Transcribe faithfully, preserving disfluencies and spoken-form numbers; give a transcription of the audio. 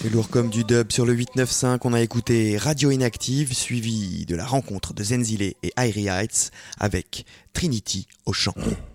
Lourd comme du dub sur le huit neuf cinq, on a écouté Radio Inactive, suivi de la rencontre de Zenzile et Airy Heights avec Trinity au chant.